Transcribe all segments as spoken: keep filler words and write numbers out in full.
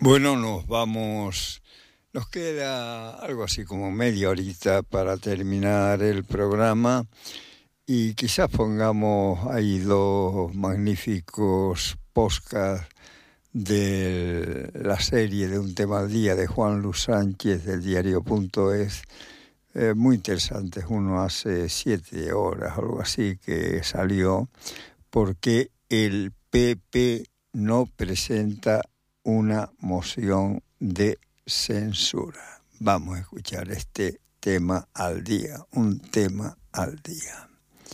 Bueno, nos vamos, nos queda algo así como media horita para terminar el programa y quizás pongamos ahí dos magníficos podcasts de la serie de Un tema al día de Juan Luis Sánchez del diario punto es, eh, muy interesantes. Uno hace siete horas o algo así que salió, porque el P P no presenta una moción de censura. Vamos a escuchar este tema al día, un tema al día.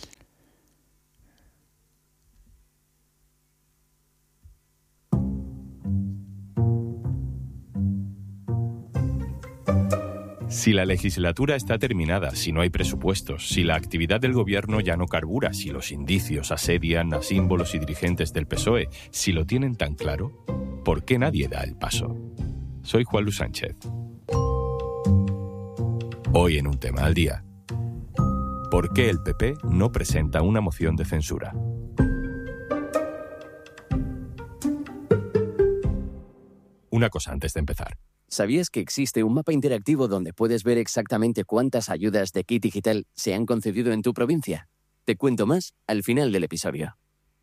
Si la legislatura está terminada, si no hay presupuestos, si la actividad del gobierno ya no carbura, si los indicios asedian a símbolos y dirigentes del P S O E, si lo tienen tan claro, ¿por qué nadie da el paso? Soy Juan Luis Sánchez. Hoy en Un tema al día. ¿Por qué el P P no presenta una moción de censura? Una cosa antes de empezar. ¿Sabías que existe un mapa interactivo donde puedes ver exactamente cuántas ayudas de Kit Digital se han concedido en tu provincia? Te cuento más al final del episodio.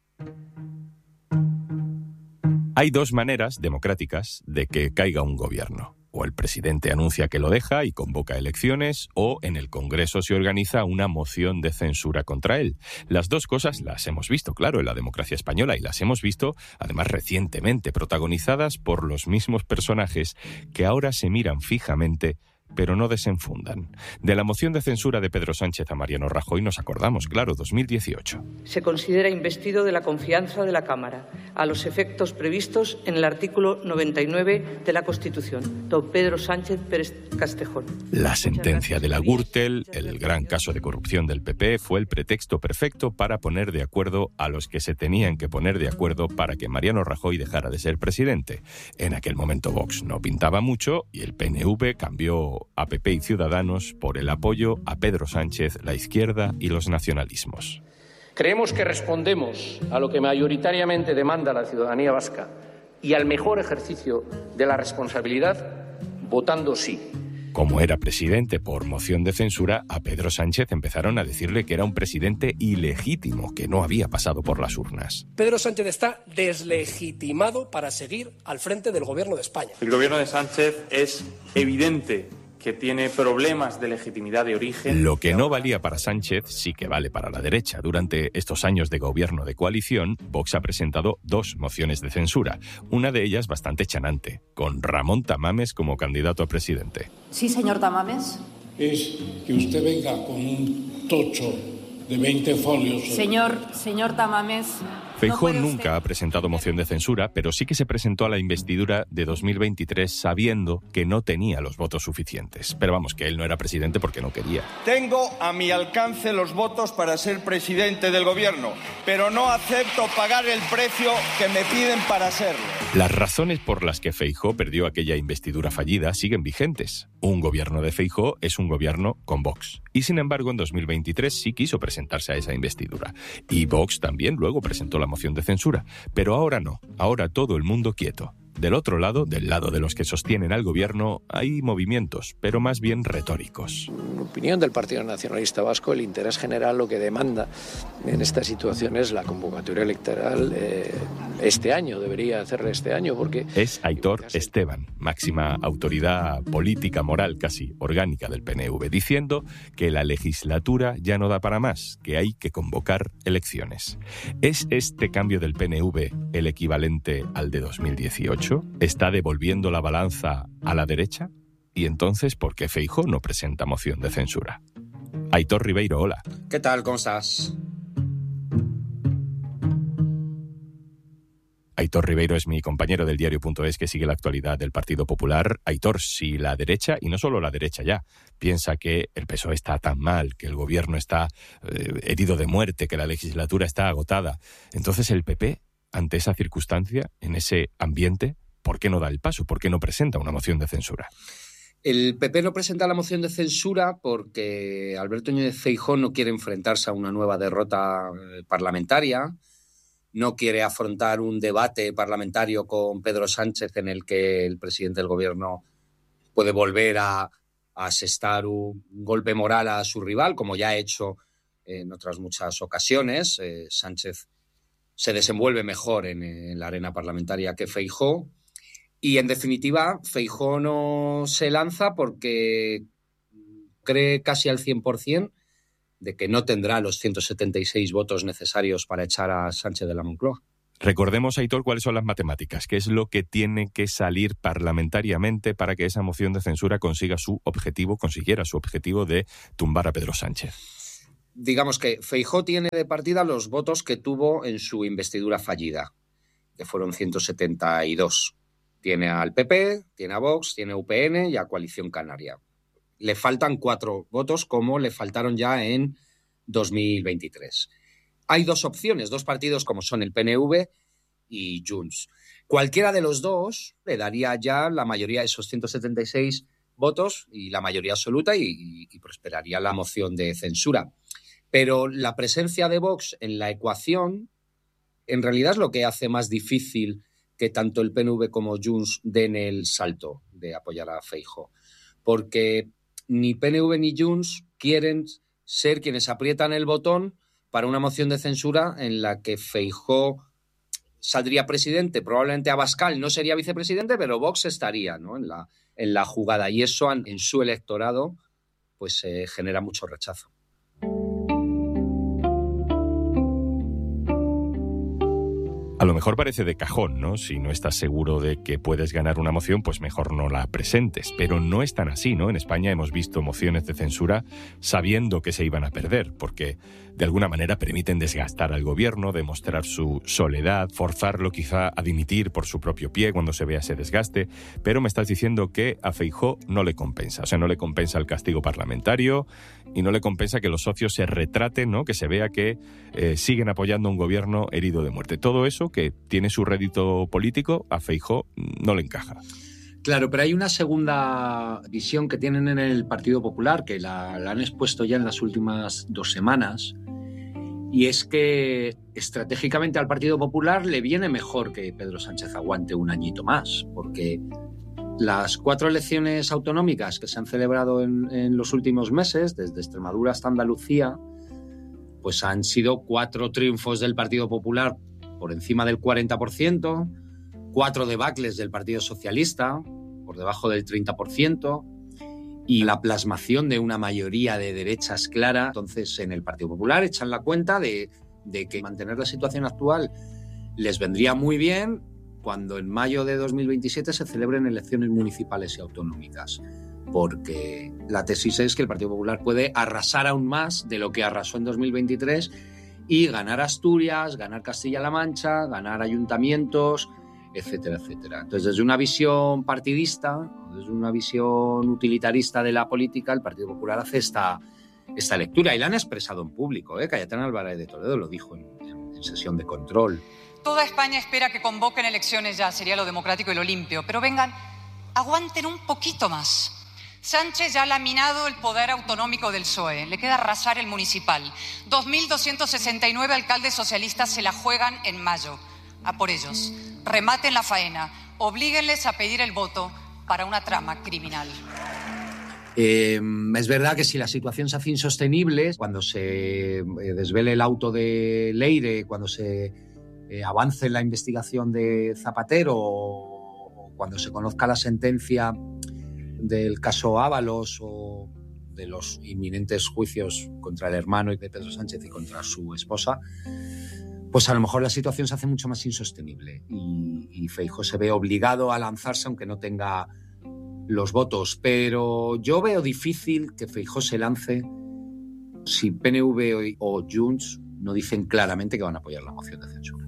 Hay dos maneras democráticas de que caiga un gobierno. O el presidente anuncia que lo deja y convoca elecciones, o en el Congreso se organiza una moción de censura contra él. Las dos cosas las hemos visto, claro, en la democracia española, y las hemos visto, además, recientemente, protagonizadas por los mismos personajes que ahora se miran fijamente, pero no desenfundan. De la moción de censura de Pedro Sánchez a Mariano Rajoy nos acordamos, claro, dos mil dieciocho. Se considera investido de la confianza de la Cámara, a los efectos previstos en el artículo noventa y nueve de la Constitución. Don Pedro Sánchez Pérez Castejón. La sentencia de la Gürtel, el gran caso de corrupción del P P, fue el pretexto perfecto para poner de acuerdo a los que se tenían que poner de acuerdo para que Mariano Rajoy dejara de ser presidente. En aquel momento Vox no pintaba mucho y el P N V cambió a P P y Ciudadanos por el apoyo a Pedro Sánchez, la izquierda y los nacionalismos. Creemos que respondemos a lo que mayoritariamente demanda la ciudadanía vasca y al mejor ejercicio de la responsabilidad votando sí. Como era presidente por moción de censura, a Pedro Sánchez empezaron a decirle que era un presidente ilegítimo, que no había pasado por las urnas. Pedro Sánchez está deslegitimado para seguir al frente del gobierno de España. El gobierno de Sánchez es evidente que tiene problemas de legitimidad de origen. Lo que no valía para Sánchez sí que vale para la derecha. Durante estos años de gobierno de coalición, Vox ha presentado dos mociones de censura, una de ellas bastante chanante, con Ramón Tamames como candidato a presidente. Sí, señor Tamames. Es que usted venga con un tocho de veinte folios. Señor, señor Tamames. Feijóo no nunca usted... ha presentado moción de censura, pero sí que se presentó a la investidura de dos mil veintitrés sabiendo que no tenía los votos suficientes. Pero vamos, que él no era presidente porque no quería. Tengo a mi alcance los votos para ser presidente del gobierno, pero no acepto pagar el precio que me piden para serlo. Las razones por las que Feijóo perdió aquella investidura fallida siguen vigentes. Un gobierno de Feijóo es un gobierno con Vox. Y sin embargo, en dos mil veintitrés sí quiso presentarse a esa investidura. Y Vox también luego presentó la moción de censura. Pero ahora no. Ahora todo el mundo quieto. Del otro lado, del lado de los que sostienen al gobierno, hay movimientos, pero más bien retóricos. En opinión del Partido Nacionalista Vasco, el interés general lo que demanda en esta situación es la convocatoria electoral eh, este año, debería hacerla este año, porque... Es Aitor Esteban, máxima autoridad política, moral, casi orgánica del P N V, diciendo que la legislatura ya no da para más, que hay que convocar elecciones. ¿Es este cambio del P N V el equivalente al de dos mil dieciocho? ¿Está devolviendo la balanza a la derecha? ¿Y entonces por qué Feijóo no presenta moción de censura? Aitor Ribeiro, hola. ¿Qué tal? ¿Cómo estás? Aitor Ribeiro es mi compañero del diario punto es que sigue la actualidad del Partido Popular. Aitor, si la derecha, y no solo la derecha ya, piensa que el P S O E está tan mal, que el gobierno está eh, herido de muerte, que la legislatura está agotada, entonces el P P, ante esa circunstancia, en ese ambiente, ¿por qué no da el paso? ¿Por qué no presenta una moción de censura? El P P no presenta la moción de censura porque Alberto Núñez Feijóo no quiere enfrentarse a una nueva derrota parlamentaria no quiere afrontar un debate parlamentario con Pedro Sánchez en el que el presidente del gobierno puede volver a, a asestar un golpe moral a su rival, como ya ha hecho en otras muchas ocasiones. Eh, Sánchez se desenvuelve mejor en, en la arena parlamentaria que Feijóo. Y, en definitiva, Feijóo no se lanza porque cree casi al cien por ciento de que no tendrá los ciento setenta y seis votos necesarios para echar a Sánchez de la Moncloa. Recordemos, Aitor, cuáles son las matemáticas. ¿Qué es lo que tiene que salir parlamentariamente para que esa moción de censura consiga su objetivo, consiguiera su objetivo de tumbar a Pedro Sánchez? Digamos que Feijóo tiene de partida los votos que tuvo en su investidura fallida, que fueron ciento setenta y dos. Tiene al P P, tiene a Vox, tiene a U P N y a Coalición Canaria. Le faltan cuatro votos, como le faltaron ya en dos mil veintitrés. Hay dos opciones, dos partidos como son el P N V y Junts. Cualquiera de los dos le daría ya la mayoría de esos ciento setenta y seis votos y la mayoría absoluta y, y, y prosperaría la moción de censura. Pero la presencia de Vox en la ecuación en realidad es lo que hace más difícil que tanto el P N V como Junts den el salto de apoyar a Feijóo. Porque ni P N V ni Junts quieren ser quienes aprietan el botón para una moción de censura en la que Feijóo saldría presidente. Probablemente Abascal no sería vicepresidente, pero Vox estaría, ¿no?, en la, en la jugada. Y eso en su electorado pues eh, genera mucho rechazo. A lo mejor parece de cajón, ¿no? Si no estás seguro de que puedes ganar una moción, pues mejor no la presentes. Pero no es tan así, ¿no? En España hemos visto mociones de censura sabiendo que se iban a perder, porque de alguna manera permiten desgastar al gobierno, demostrar su soledad, forzarlo quizá a dimitir por su propio pie cuando se vea ese desgaste. Pero me estás diciendo que a Feijóo no le compensa. O sea, no le compensa el castigo parlamentario y no le compensa que los socios se retraten, ¿no? Que se vea que eh, siguen apoyando a un gobierno herido de muerte. Todo eso, que tiene su rédito político, a Feijóo no le encaja. Claro, pero hay una segunda visión que tienen en el Partido Popular, que la, la han expuesto ya en las últimas dos semanas, y es que estratégicamente al Partido Popular le viene mejor que Pedro Sánchez aguante un añito más, porque las cuatro elecciones autonómicas que se han celebrado en, en los últimos meses, desde Extremadura hasta Andalucía, pues han sido cuatro triunfos del Partido Popular por encima del cuarenta por ciento, cuatro debacles del Partido Socialista por debajo del treinta por ciento y la plasmación de una mayoría de derechas clara. Entonces, en el Partido Popular echan la cuenta de, de que mantener la situación actual les vendría muy bien cuando en mayo de dos mil veintisiete se celebren elecciones municipales y autonómicas, porque la tesis es que el Partido Popular puede arrasar aún más de lo que arrasó en dos mil veintitrés y ganar Asturias, ganar Castilla-La Mancha, ganar ayuntamientos, etcétera, etcétera. Entonces, desde una visión partidista, desde una visión utilitarista de la política, el Partido Popular hace esta, esta lectura y la han expresado en público. ¿eh? Cayetana Álvarez de Toledo lo dijo en, en, en sesión de control. Toda España espera que convoquen elecciones ya, sería lo democrático y lo limpio, pero vengan, aguanten un poquito más. Sánchez ya ha laminado el poder autonómico del P S O E. Le queda arrasar el municipal. dos mil doscientos sesenta y nueve alcaldes socialistas se la juegan en mayo. A por ellos. Rematen la faena. Oblíguenles a pedir el voto para una trama criminal. Eh, es verdad que si la situación se hace insostenible, cuando se eh, desvele el auto de Leire, cuando se eh, avance la investigación de Zapatero o cuando se conozca la sentencia del caso Ábalos o de los inminentes juicios contra el hermano de Pedro Sánchez y contra su esposa, pues a lo mejor la situación se hace mucho más insostenible y, y Feijóo se ve obligado a lanzarse aunque no tenga los votos. Pero yo veo difícil que Feijóo se lance si P N V o Junts no dicen claramente que van a apoyar la moción de censura.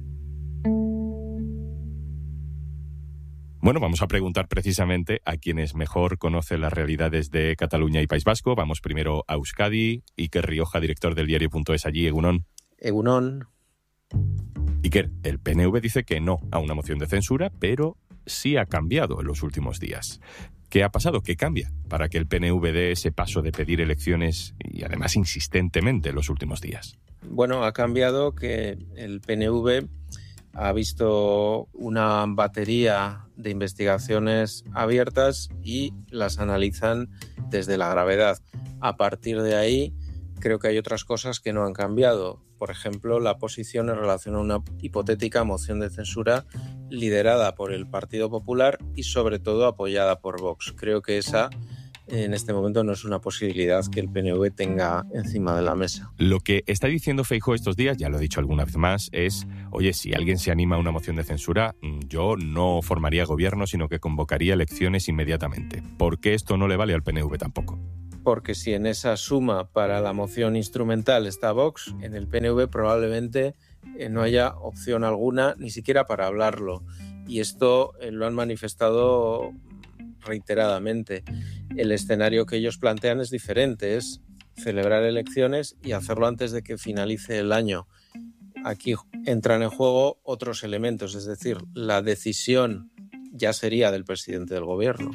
Bueno, vamos a preguntar precisamente a quienes mejor conocen las realidades de Cataluña y País Vasco. Vamos primero a Euskadi. Iker Rioja, director del diario punto es allí. Egunon. Egunon. Iker, el P N V dice que no a una moción de censura, pero sí ha cambiado en los últimos días. ¿Qué ha pasado? ¿Qué cambia para que el P N V dé ese paso de pedir elecciones y además insistentemente en los últimos días? Bueno, ha cambiado que el P N V ha visto una batería de investigaciones abiertas y las analizan desde la gravedad. A partir de ahí, creo que hay otras cosas que no han cambiado. Por ejemplo, la posición en relación a una hipotética moción de censura liderada por el Partido Popular y sobre todo apoyada por Vox. Creo que esa en este momento no es una posibilidad que el P N V tenga encima de la mesa. Lo que está diciendo Feijóo estos días, ya lo he dicho alguna vez más, es, oye, si alguien se anima a una moción de censura, yo no formaría gobierno, sino que convocaría elecciones inmediatamente. ¿Por qué esto no le vale al P N V tampoco? Porque si en esa suma para la moción instrumental está Vox, en el P N V probablemente eh, no haya opción alguna, ni siquiera para hablarlo. Y esto eh, lo han manifestado reiteradamente. El escenario que ellos plantean es diferente, es celebrar elecciones y hacerlo antes de que finalice el año. Aquí entran en juego otros elementos, es decir, la decisión ya sería del presidente del gobierno.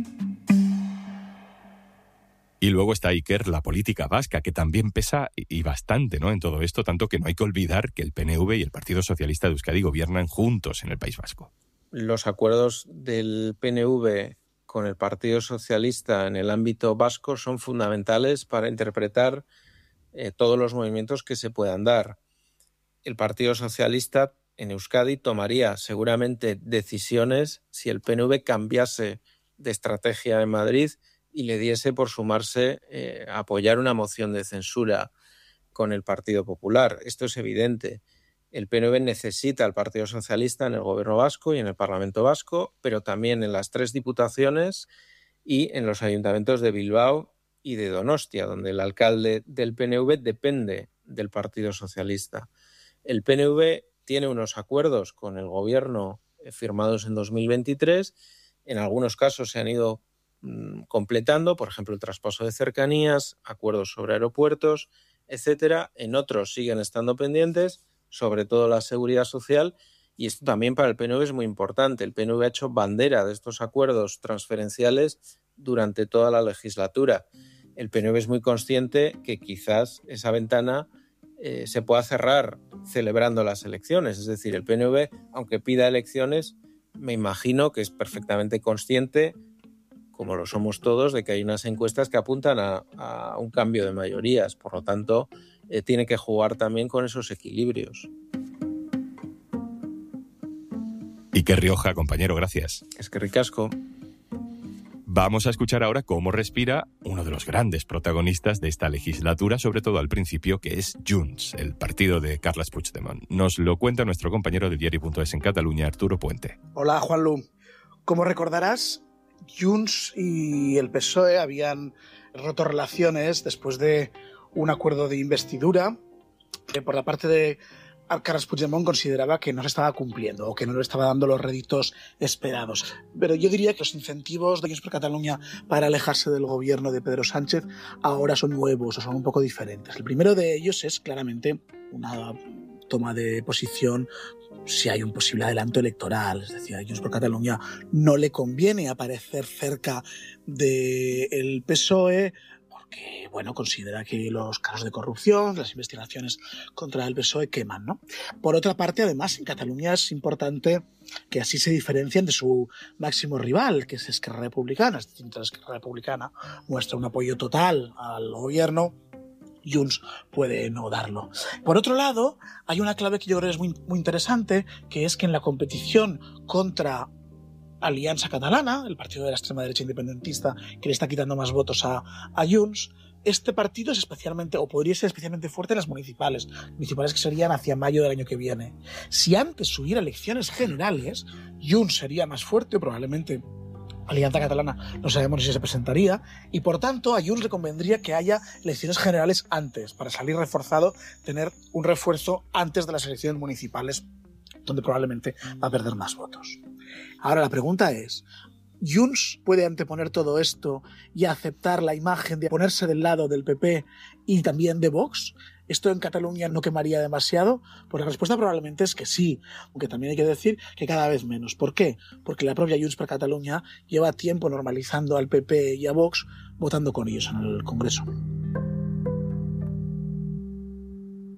Y luego está, Iker, la política vasca, que también pesa y bastante, ¿no?, en todo esto, tanto que no hay que olvidar que el P N V y el Partido Socialista de Euskadi gobiernan juntos en el País Vasco. Los acuerdos del P N V con el Partido Socialista en el ámbito vasco son fundamentales para interpretar eh, todos los movimientos que se puedan dar. El Partido Socialista en Euskadi tomaría seguramente decisiones si el P N V cambiase de estrategia en Madrid y le diese por sumarse eh, a apoyar una moción de censura con el Partido Popular. Esto es evidente. El P N V necesita al Partido Socialista en el Gobierno vasco y en el Parlamento vasco, pero también en las tres diputaciones y en los ayuntamientos de Bilbao y de Donostia, donde el alcalde del P N V depende del Partido Socialista. El P N V tiene unos acuerdos con el Gobierno firmados en dos mil veintitrés. En algunos casos se han ido mmm, completando, por ejemplo, el traspaso de cercanías, acuerdos sobre aeropuertos, etcétera. En otros siguen estando pendientes, sobre todo la seguridad social, y esto también para el P N V es muy importante. El P N V ha hecho bandera de estos acuerdos transferenciales durante toda la legislatura. El P N V es muy consciente que quizás esa ventana eh, se pueda cerrar celebrando las elecciones. Es decir, el P N V, aunque pida elecciones, me imagino que es perfectamente consciente, como lo somos todos, de que hay unas encuestas que apuntan a, a un cambio de mayorías. Por lo tanto, eh, tiene que jugar también con esos equilibrios. Iker Rioja, compañero, gracias. Es que ricasco. Vamos a escuchar ahora cómo respira uno de los grandes protagonistas de esta legislatura, sobre todo al principio, que es Junts, el partido de Carles Puigdemont. Nos lo cuenta nuestro compañero de diario punto es en Cataluña, Arturo Puente. Hola, Juanlu. Como recordarás, Junts y el P S O E habían roto relaciones después de un acuerdo de investidura que por la parte de Carles Puigdemont consideraba que no se estaba cumpliendo o que no le estaba dando los réditos esperados. Pero yo diría que los incentivos de Junts per Catalunya para alejarse del gobierno de Pedro Sánchez ahora son nuevos o son un poco diferentes. El primero de ellos es claramente una toma de posición si hay un posible adelanto electoral. Es decir, a Junts per Catalunya no le conviene aparecer cerca del P S O E porque, bueno, considera que los casos de corrupción, las investigaciones contra el P S O E queman, ¿no? Por otra parte, además, en Cataluña es importante que así se diferencien de su máximo rival, que es Esquerra Republicana. Es decir, mientras Esquerra Republicana muestra un apoyo total al gobierno, Junts puede no darlo. Por otro lado, hay una clave que yo creo que es muy, muy interesante, que es que en la competición contra Alianza Catalana, el partido de la extrema derecha independentista que le está quitando más votos a, a Junts, este partido es especialmente, o podría ser especialmente fuerte en las municipales, municipales que serían hacia mayo del año que viene. Si antes hubiera elecciones generales, Junts sería más fuerte, o probablemente Alianza Catalana no sabemos si se presentaría, y por tanto a Junts le convendría que haya elecciones generales antes, para salir reforzado, tener un refuerzo antes de las elecciones municipales, donde probablemente va a perder más votos. Ahora la pregunta es, ¿Junts puede anteponer todo esto y aceptar la imagen de ponerse del lado del P P y también de Vox? ¿Esto en Cataluña no quemaría demasiado? Pues la respuesta probablemente es que sí, aunque también hay que decir que cada vez menos. ¿Por qué? Porque la propia Junts per Catalunya lleva tiempo normalizando al P P y a Vox, votando con ellos en el Congreso.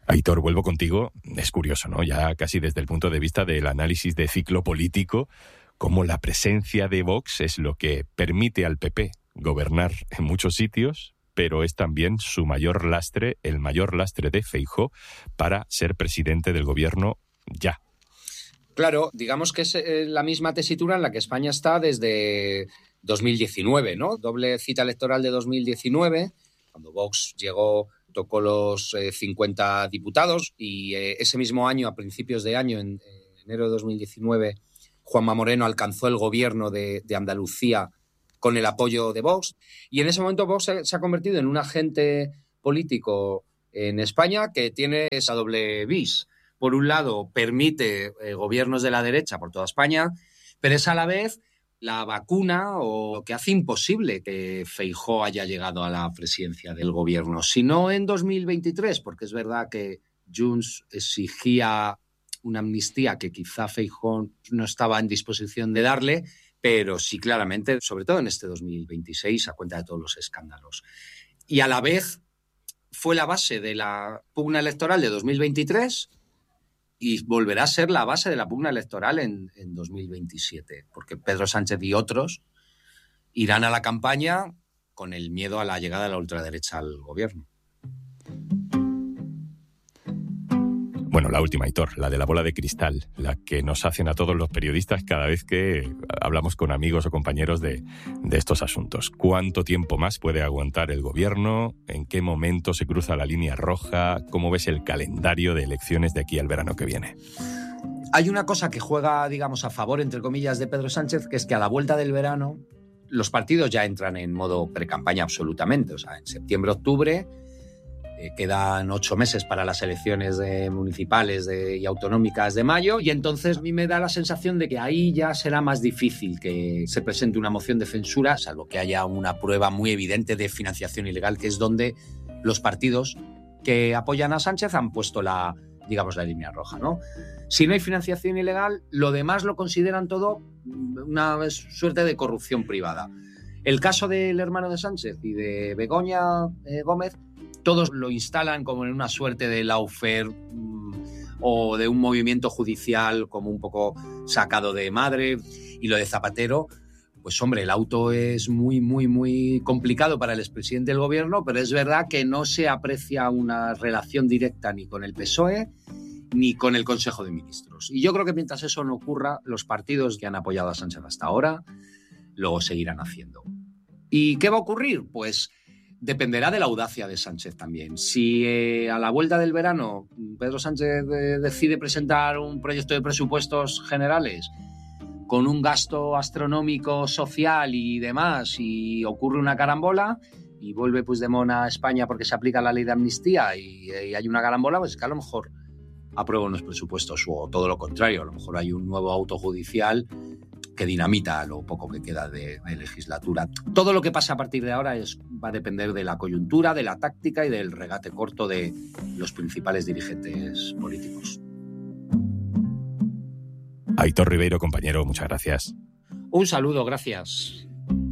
Aitor, vuelvo contigo. Es curioso, ¿no? Ya casi desde el punto de vista del análisis de ciclo político, cómo la presencia de Vox es lo que permite al P P gobernar en muchos sitios, pero es también su mayor lastre, el mayor lastre de Feijóo para ser presidente del gobierno ya. Claro, digamos que es la misma tesitura en la que España está desde dos mil diecinueve, ¿no? Doble cita electoral de dos mil diecinueve, cuando Vox llegó, tocó los eh, cincuenta diputados y eh, ese mismo año, a principios de año, en, en enero de dos mil diecinueve, Juanma Moreno alcanzó el gobierno de, de Andalucía con el apoyo de Vox, y en ese momento Vox se, se ha convertido en un agente político en España que tiene esa doble vis. Por un lado, permite eh, gobiernos de la derecha por toda España, pero es a la vez la vacuna o lo que hace imposible que Feijóo haya llegado a la presidencia del gobierno. Si no en dos mil veintitrés, porque es verdad que Junts exigía una amnistía que quizá Feijóo no estaba en disposición de darle, pero sí claramente, sobre todo en este dos mil veintiséis, a cuenta de todos los escándalos. Y a la vez fue la base de la pugna electoral de dos mil veintitrés y volverá a ser la base de la pugna electoral en, en dos mil veintisiete, porque Pedro Sánchez y otros irán a la campaña con el miedo a la llegada de la ultraderecha al gobierno. Bueno, la última, Aitor, la de la bola de cristal, la que nos hacen a todos los periodistas cada vez que hablamos con amigos o compañeros de, de estos asuntos. ¿Cuánto tiempo más puede aguantar el gobierno? ¿En qué momento se cruza la línea roja? ¿Cómo ves el calendario de elecciones de aquí al verano que viene? Hay una cosa que juega, digamos, a favor, entre comillas, de Pedro Sánchez, que es que a la vuelta del verano los partidos ya entran en modo precampaña absolutamente. O sea, en septiembre, octubre... Eh, quedan ocho meses para las elecciones de municipales de, y autonómicas de mayo, y entonces a mí me da la sensación de que ahí ya será más difícil que se presente una moción de censura, salvo que haya una prueba muy evidente de financiación ilegal, que es donde los partidos que apoyan a Sánchez han puesto la, digamos, la línea roja, ¿no? Si no hay financiación ilegal, lo demás lo consideran todo una suerte de corrupción privada. El caso del hermano de Sánchez y de Begoña eh, Gómez, todos lo instalan como en una suerte de lawfare mmm, o de un movimiento judicial como un poco sacado de madre. Y lo de Zapatero, pues hombre, el auto es muy, muy, muy complicado para el expresidente del gobierno, pero es verdad que no se aprecia una relación directa ni con el P S O E ni con el Consejo de Ministros. Y yo creo que mientras eso no ocurra, los partidos que han apoyado a Sánchez hasta ahora luego seguirán haciendo. ¿Y qué va a ocurrir? Pues dependerá de la audacia de Sánchez también. Si eh, a la vuelta del verano Pedro Sánchez eh, decide presentar un proyecto de presupuestos generales con un gasto astronómico social y demás, y ocurre una carambola y vuelve Puigdemont a España porque se aplica la ley de amnistía y, y hay una carambola, pues es que a lo mejor aprueba unos presupuestos, o todo lo contrario, a lo mejor hay un nuevo auto judicial que dinamita lo poco que queda de, de legislatura. Todo lo que pasa a partir de ahora es, va a depender de la coyuntura, de la táctica y del regate corto de los principales dirigentes políticos. Aitor Ribeiro, compañero, muchas gracias. Un saludo, gracias.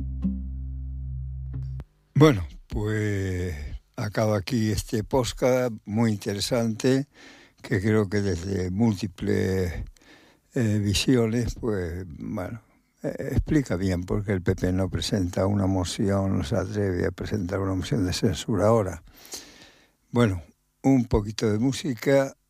Bueno, pues acabo aquí este podcast muy interesante, que creo que desde múltiples Eh, visiones, pues bueno, eh, explica bien por qué el P P no presenta una moción, no se atreve a presentar una moción de censura ahora. Bueno, un poquito de música